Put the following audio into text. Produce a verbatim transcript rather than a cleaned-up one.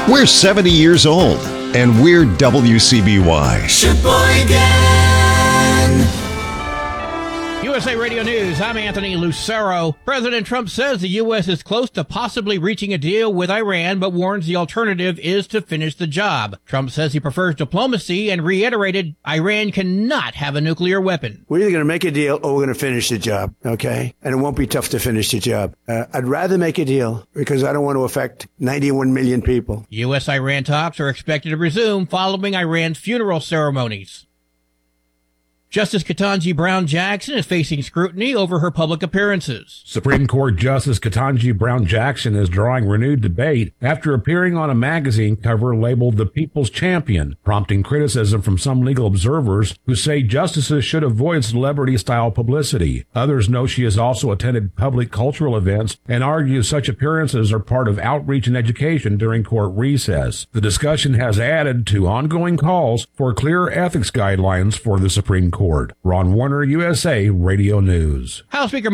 We're seventy years old, and we're W C B Y. Sheboygan. U S A Radio News, I'm Anthony Lucero. President Trump says the U S is close to possibly reaching a deal with Iran, but warns the alternative is to finish the job. Trump says he prefers diplomacy and reiterated Iran cannot have a nuclear weapon. We're either going to make a deal or we're going to finish the job, okay? And it won't be tough to finish the job. Uh, I'd rather make a deal because I don't want to affect ninety-one million people. U S Iran talks are expected to resume following Iran's funeral ceremonies. Justice Ketanji Brown Jackson is facing scrutiny over her public appearances. Supreme Court Justice Ketanji Brown Jackson is drawing renewed debate after appearing on a magazine cover labeled The People's Champion, prompting criticism from some legal observers who say justices should avoid celebrity-style publicity. Others know she has also attended public cultural events and argue such appearances are part of outreach and education during court recess. The discussion has added to ongoing calls for clear ethics guidelines for the Supreme Court. Ron Warner, U S A Radio News. House Speaker